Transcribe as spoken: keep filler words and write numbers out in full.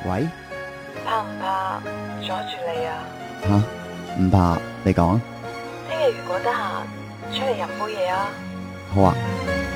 喂？ 怕唔怕阻住你啊？ 吓？唔怕，你講啊。 聽日如果得閒，出嚟飲杯嘢啊。 好啊。